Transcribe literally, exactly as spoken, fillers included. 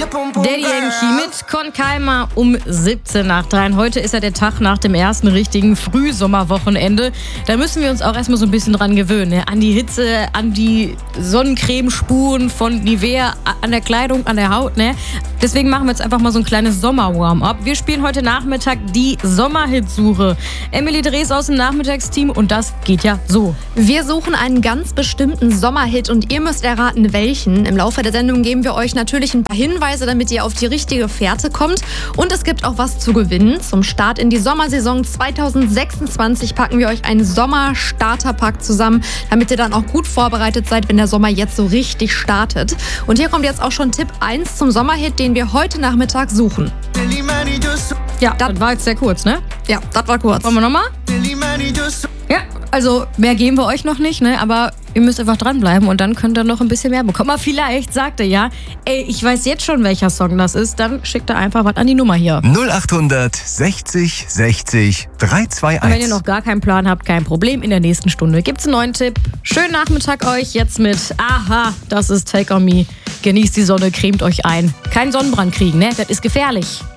Daddy Yankee mit Con Calma um siebzehn nach drei. Heute ist ja der Tag nach dem ersten richtigen Frühsommerwochenende. Da müssen wir uns auch erstmal so ein bisschen dran gewöhnen. Ne? An die Hitze, an die Sonnencremespuren von Nivea, an der Kleidung, an der Haut. Ne? Deswegen machen wir jetzt einfach mal so ein kleines Sommer-Warm-up. Wir spielen heute Nachmittag die Sommerhitsuche. Emily Drees aus dem Nachmittagsteam und das geht ja so. Wir suchen einen ganz bestimmten Sommerhit und ihr müsst erraten, welchen. Im Laufe der Sendung geben wir euch natürlich ein paar Hinweise, damit ihr auf die richtige Fährte kommt. Und es gibt auch was zu gewinnen. Zum Start in die Sommersaison zwanzig sechsundzwanzig packen wir euch einen Sommer-Starterpack zusammen, damit ihr dann auch gut vorbereitet seid, wenn der Sommer jetzt so richtig startet. Und hier kommt jetzt auch schon Tipp eins zum Sommerhit, den wir heute Nachmittag suchen. Ja, das, das war jetzt sehr kurz, ne? Ja, das war kurz. Wollen wir nochmal? Ja, also mehr geben wir euch noch nicht, ne? Aber ihr müsst einfach dranbleiben und dann könnt ihr noch ein bisschen mehr bekommen. Aber vielleicht sagt ihr ja, ey, ich weiß jetzt schon, welcher Song das ist. Dann schickt ihr einfach was an die Nummer hier. null acht sechzig sechzig drei zwei eins. Und wenn ihr noch gar keinen Plan habt, kein Problem. In der nächsten Stunde gibt's einen neuen Tipp. Schönen Nachmittag euch jetzt mit Aha, das ist Take On Me. Genießt die Sonne, cremt euch ein. Kein Sonnenbrand kriegen, ne? Das ist gefährlich.